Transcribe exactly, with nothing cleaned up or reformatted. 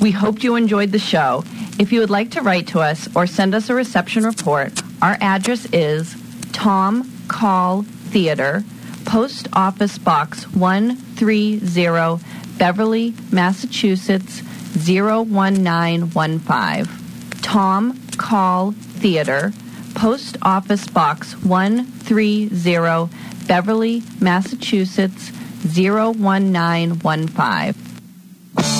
We hoped you enjoyed the show. If you would like to write to us or send us a reception report, our address is Tom Call Theater, Post Office Box one thirty, Beverly, Massachusetts zero one nine one five. Tom Call Theater, Post Office Box one thirty, Beverly, Massachusetts zero one nine one five.